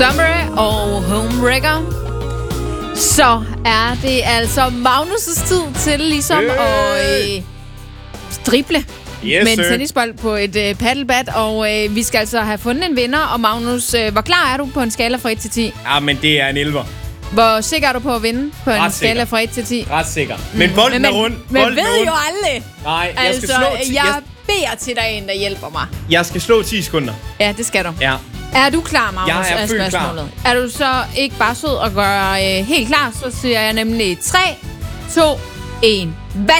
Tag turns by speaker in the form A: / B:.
A: Summer og Homewrecker. Så er det altså Magnus' tid til ligesom at drible med en tennisbold på et paddlebat. Og vi skal altså have fundet en vinder. Og Magnus, hvor klar er du på en skala fra 1 til 10?
B: Ja, men det er en 11'er.
A: Hvor sikker er du på at vinde på en skala fra 1 til 10?
B: Ret sikker. Men bolden er rund.
A: Men ved jo aldrig.
B: Nej, jeg skal slå 10.
A: Jeg beder til dig en, der hjælper mig.
B: Jeg skal slå 10 sekunder.
A: Ja, det skal du.
B: Ja.
A: Er du klar, Magnus?
B: Jeg er fyldt klar.
A: Er du så ikke bare sød og gøre helt klar, så siger jeg nemlig 3, 2, 1. Hvad?